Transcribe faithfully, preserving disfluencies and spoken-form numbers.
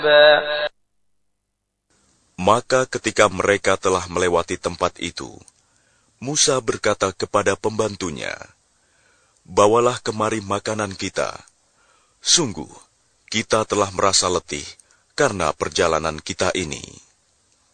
Maka ketika mereka telah melewati tempat itu, Musa berkata kepada pembantunya, "Bawalah kemari makanan kita. Sungguh, kita telah merasa letih karena perjalanan kita ini."